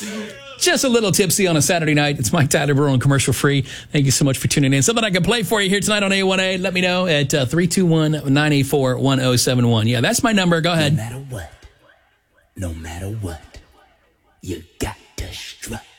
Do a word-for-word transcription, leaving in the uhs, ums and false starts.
Just a little tipsy on a Saturday night. It's Mike Tyler Brewer on Commercial Free. Thank you so much for tuning in. Something I can play for you here tonight on A one A. Let me know at uh, three two one, nine eight four, one oh seven one. Yeah, that's my number. Go ahead. No matter what, no matter what, you got to strut.